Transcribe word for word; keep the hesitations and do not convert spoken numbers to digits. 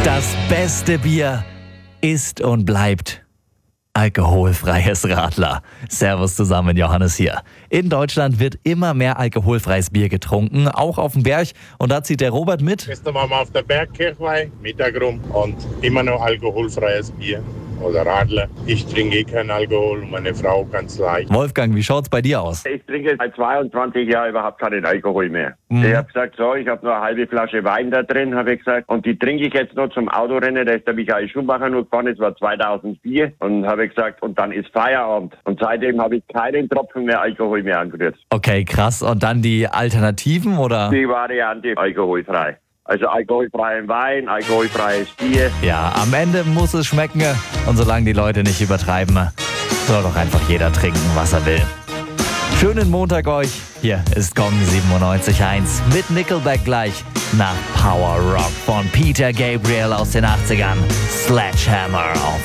Das beste Bier ist und bleibt alkoholfreies Radler. Servus zusammen, Johannes hier. In Deutschland wird immer mehr alkoholfreies Bier getrunken, auch auf dem Berg. Und da zieht der Robert mit. Gestern waren wir auf der Bergkirchweih, Mittag rum und immer noch alkoholfreies Bier oder Radler. Ich trinke eh keinen Alkohol, meine Frau ganz leicht. Wolfgang, wie schaut's bei dir aus? Ich trinke seit zweiundzwanzig Jahren überhaupt keinen Alkohol mehr. Mhm. Ich habe gesagt, so, ich habe nur eine halbe Flasche Wein da drin, habe ich gesagt. Und die trinke ich jetzt noch zum Autorennen. Da ist der Michael Schumacher nur gefahren, das war zweitausendvier. Und habe ich gesagt, und dann ist Feierabend. Und seitdem habe ich keinen Tropfen mehr Alkohol mehr angerührt. Okay, krass. Und dann die Alternativen, oder? Die Variante alkoholfrei. Also alkoholfreien Wein, alkoholfreies Bier. Ja, am Ende muss es schmecken. Und solange die Leute nicht übertreiben, soll doch einfach jeder trinken, was er will. Schönen Montag euch. Hier ist Gong siebenundneunzig Komma eins mit Nickelback gleich nach Power Rock von Peter Gabriel aus den achtzigern. Sledgehammer